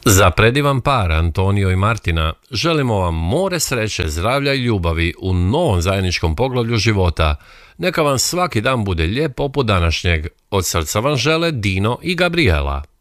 Za predivan par Antonio i Martina želimo vam more sreće, zdravlja i ljubavi u novom zajedničkom poglavlju života. Neka vam svaki dan bude lijep poput današnjeg. Od srca vam žele Dino i Gabriela.